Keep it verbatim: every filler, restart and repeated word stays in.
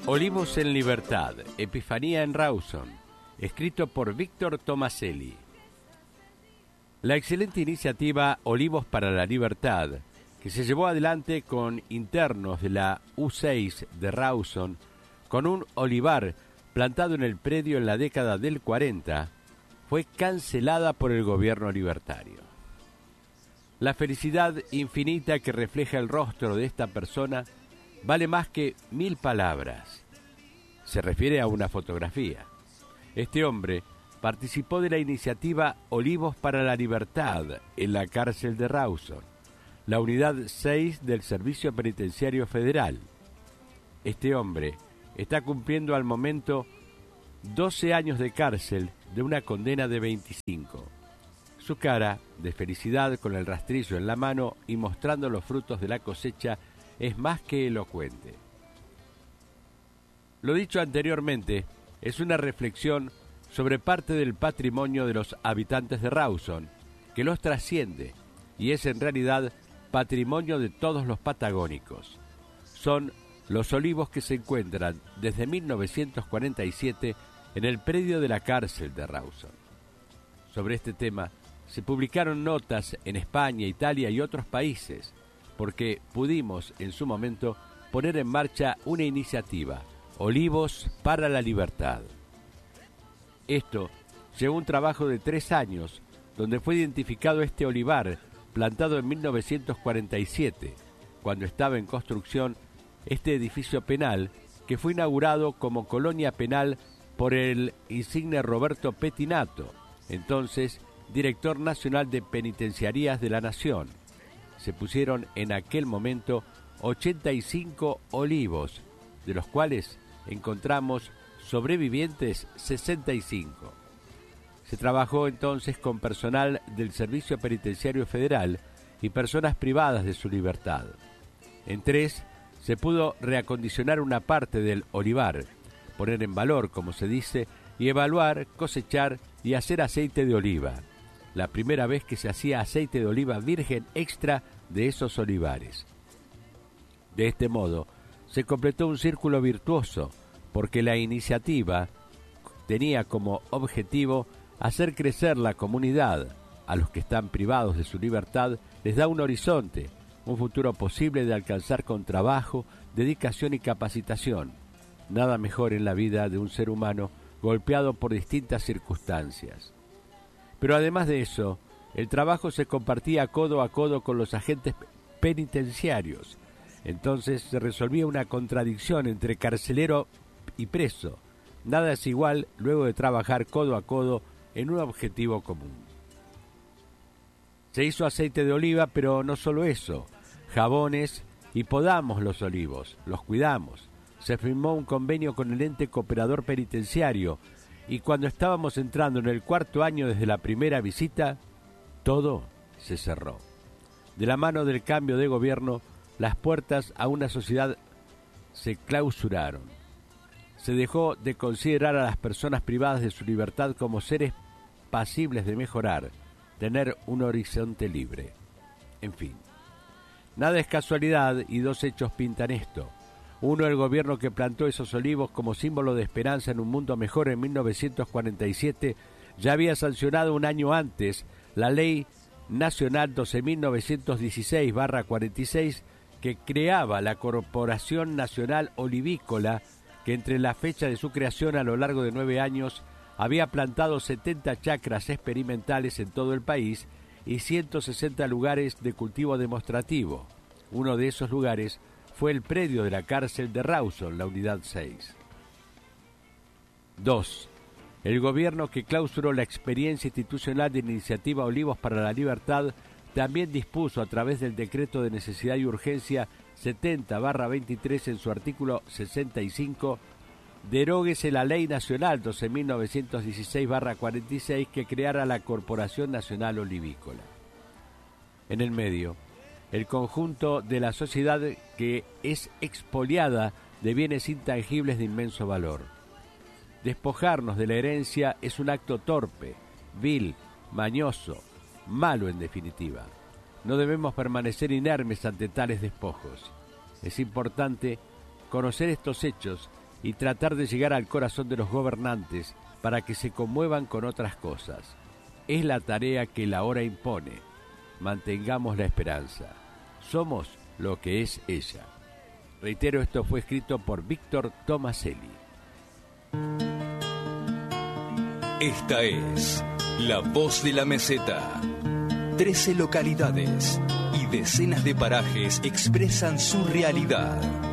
Olivos en Libertad, Epifanía en Rawson, escrito por Víctor Tomaselli. La excelente iniciativa Olivos para la Libertad, que se llevó adelante con internos de la U seis de Rawson, con un olivar plantado en el predio en la década del cuarenta, fue cancelada por el gobierno libertario. La felicidad infinita que refleja el rostro de esta persona vale más que mil palabras. Se refiere a una fotografía. Este hombre participó de la iniciativa Olivos para la Libertad en la cárcel de Rawson, la unidad seis del Servicio Penitenciario Federal. Este hombre está cumpliendo al momento doce años de cárcel de una condena de veinticinco. Su cara, de felicidad con el rastrillo en la mano y mostrando los frutos de la cosecha, es más que elocuente. Lo dicho anteriormente es una reflexión sobre parte del patrimonio de los habitantes de Rawson, que los trasciende y es en realidad patrimonio de todos los patagónicos. Son los olivos que se encuentran desde mil novecientos cuarenta y siete en el predio de la cárcel de Rawson. Sobre este tema se publicaron notas en España, Italia y otros países, porque pudimos en su momento poner en marcha una iniciativa, Olivos para la Libertad. Esto llevó un trabajo de tres años, donde fue identificado este olivar, plantado en mil novecientos cuarenta y siete, cuando estaba en construcción este edificio penal, que fue inaugurado como colonia penal por el insigne Roberto Pettinato, entonces director nacional de penitenciarías de la Nación. Se pusieron en aquel momento ochenta y cinco olivos, de los cuales encontramos sobrevivientes sesenta y cinco. Se trabajó entonces con personal del Servicio Penitenciario Federal y personas privadas de su libertad. En tres se pudo reacondicionar una parte del olivar, poner en valor, como se dice, y evaluar, cosechar y hacer aceite de oliva. La primera vez que se hacía aceite de oliva virgen extra de esos olivares. De este modo, se completó un círculo virtuoso, porque la iniciativa tenía como objetivo hacer crecer la comunidad. A los que están privados de su libertad les da un horizonte, un futuro posible de alcanzar con trabajo, dedicación y capacitación. Nada mejor en la vida de un ser humano golpeado por distintas circunstancias. Pero además de eso, el trabajo se compartía codo a codo con los agentes penitenciarios. Entonces se resolvía una contradicción entre carcelero y preso. Nada es igual luego de trabajar codo a codo en un objetivo común. Se hizo aceite de oliva, pero no solo eso, jabones, y podamos los olivos, los cuidamos. Se firmó un convenio con el ente cooperador penitenciario y cuando estábamos entrando en el cuarto año desde la primera visita, todo se cerró. De la mano del cambio de gobierno, las puertas a una sociedad se clausuraron. Se dejó de considerar a las personas privadas de su libertad como seres pasibles de mejorar, tener un horizonte libre. En fin, nada es casualidad y dos hechos pintan esto. Uno, el gobierno que plantó esos olivos como símbolo de esperanza en un mundo mejor en mil novecientos cuarenta y siete, ya había sancionado un año antes la Ley Nacional doce mil novecientos dieciséis barra cuarenta y seis que creaba la Corporación Nacional Olivícola, que entre la fecha de su creación a lo largo de nueve años había plantado setenta chacras experimentales en todo el país y ciento sesenta lugares de cultivo demostrativo. Uno de esos lugares fue el predio de la cárcel de Rawson, la unidad seis. dos. El gobierno que clausuró la experiencia institucional de Iniciativa Olivos para la Libertad también dispuso a través del decreto de necesidad y urgencia setenta barra veintitrés en su artículo sesenta y cinco, deróguese la Ley Nacional doce mil novecientos dieciséis barra cuarenta y seis que creara la Corporación Nacional Olivícola. En el medio, el conjunto de la sociedad que es expoliada de bienes intangibles de inmenso valor. Despojarnos de la herencia es un acto torpe, vil, mañoso, malo en definitiva. No debemos permanecer inermes ante tales despojos. Es importante conocer estos hechos y tratar de llegar al corazón de los gobernantes para que se conmuevan con otras cosas. Es la tarea que la hora impone. Mantengamos la esperanza. Somos lo que es ella. Reitero, esto fue escrito por Víctor Tomaselli. Esta es La Voz de la Meseta. Trece localidades y decenas de parajes expresan su realidad.